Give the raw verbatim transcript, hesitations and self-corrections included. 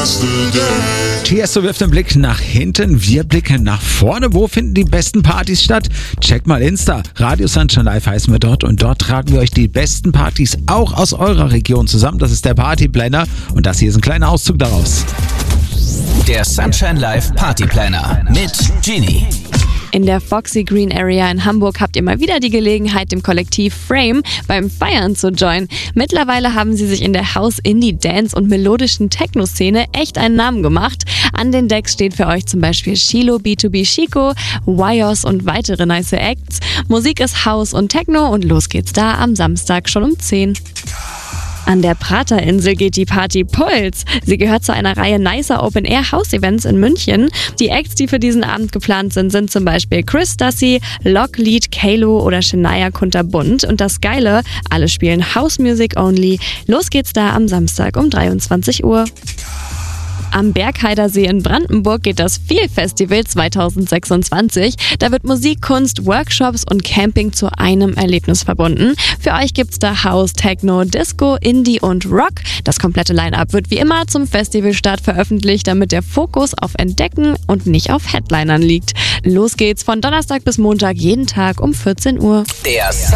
Tiesto wirft den Blick nach hinten, wir blicken nach vorne. Wo finden die besten Partys statt? Checkt mal Insta. Radio Sunshine Live heißen wir dort und dort tragen wir euch die besten Partys auch aus eurer Region zusammen. Das ist der Partyplanner und das hier ist ein kleiner Auszug daraus. Der Sunshine Live Partyplanner mit Genie. In der Foxy Green Area in Hamburg habt ihr mal wieder die Gelegenheit, dem Kollektiv Frame beim Feiern zu joinen. Mittlerweile haben sie sich in der House, Indie, Dance und melodischen Techno-Szene echt einen Namen gemacht. An den Decks steht für euch zum Beispiel Shilo, B zwei B Chico, Wyos und weitere nice Acts. Musik ist House und Techno und los geht's da am Samstag schon um zehn. An der Praterinsel geht die Party Puls. Sie gehört zu einer Reihe nicer Open-Air-House-Events in München. Die Acts, die für diesen Abend geplant sind, sind zum Beispiel Chris Stassi, Locklead, Kalo oder Shania Kunterbunt. Und das Geile, alle spielen House Music only. Los geht's da am Samstag um dreiundzwanzig Uhr. Am Bergheidersee in Brandenburg geht das Feel-Festival zwanzig sechsundzwanzig. Da wird Musik, Kunst, Workshops und Camping zu einem Erlebnis verbunden. Für euch gibt's da House, Techno, Disco, Indie und Rock. Das komplette Line-Up wird wie immer zum Festivalstart veröffentlicht, damit der Fokus auf Entdecken und nicht auf Headlinern liegt. Los geht's von Donnerstag bis Montag jeden Tag um vierzehn Uhr. Der